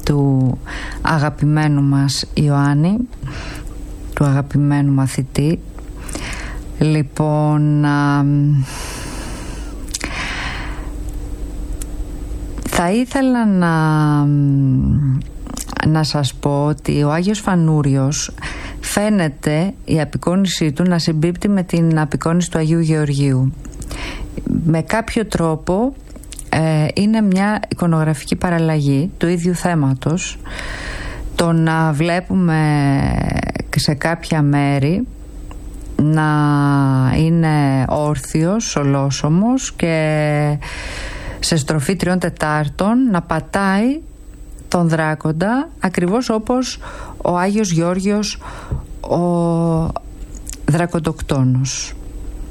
του αγαπημένου μας Ιωάννη, του αγαπημένου μαθητή. Λοιπόν, θα ήθελα να σας πω ότι ο Άγιος Φανούριος φαίνεται η απεικόνισή του να συμπίπτει με την απεικόνιση του Αγίου Γεωργίου. Με κάποιο τρόπο είναι μια εικονογραφική παραλλαγή του ίδιου θέματος. Το να βλέπουμε σε κάποια μέρη να είναι όρθιος, ολόσωμος και σε στροφή 3 τετάρτων να πατάει τον δράκοντα, ακριβώς όπως ο Άγιος Γεώργιος ο δρακοντοκτόνος.